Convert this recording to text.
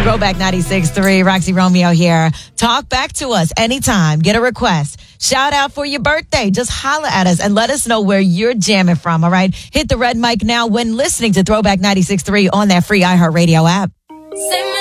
Throwback 96.3, Roxy Romeo here. Talk back to us anytime. Get a request. Shout out for your birthday. Just holler at us and let us know where you're jamming from, all right? Hit the red mic now when listening to Throwback 96.3 on that free iHeartRadio app.